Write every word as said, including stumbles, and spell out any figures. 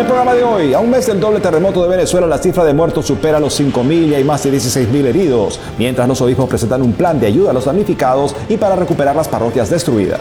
el programa de hoy, a un mes del doble terremoto de Venezuela, la cifra de muertos supera los cinco mil y hay más de dieciséis mil heridos, mientras los obispos presentan un plan de ayuda a los damnificados y para recuperar las parroquias destruidas.